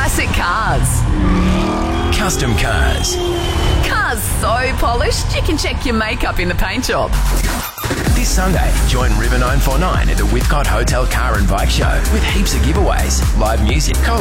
Classic cars. Custom cars. Cars so polished you can check your makeup in the paint shop. This Sunday, join River 949 at the Whitcott Hotel Car and Bike Show with heaps of giveaways, live music,